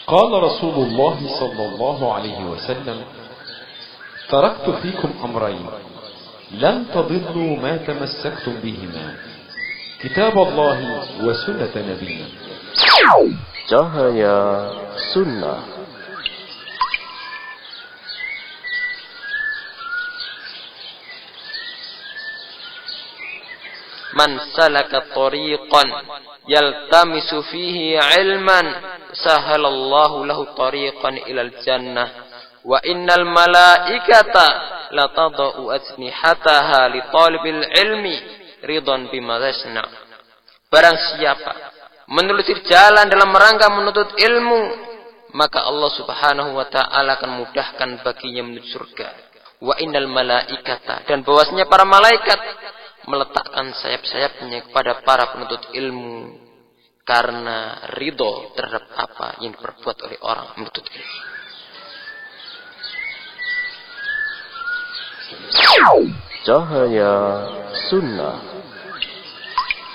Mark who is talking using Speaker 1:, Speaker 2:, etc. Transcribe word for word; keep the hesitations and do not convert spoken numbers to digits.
Speaker 1: قال رسول الله صلى الله عليه وسلم: تركت فيكم أمرين لن تضلوا ما تمسكتم بهما، كتاب الله وسنة نبينا.
Speaker 2: Cahaya Sunnah.
Speaker 3: Man salaka tariqan yaltamisu fihi ilman sahalallahu lahu tariqan ilal jannah wa innal malaikata latadau ajnihataha li talibil ilmi ridwan bima yasna. Barang siapa menelusuri jalan dalam rangka menuntut ilmu, maka Allah Subhanahu wa taala akan mudahkan baginya menuju surga. Wa innal malaikata, dan bahwasanya para malaikat meletakkan sayap-sayapnya kepada para penuntut ilmu karena ridho terhadap apa yang diperbuat oleh orang menuntut ilmu.
Speaker 2: Cahaya Sunnah.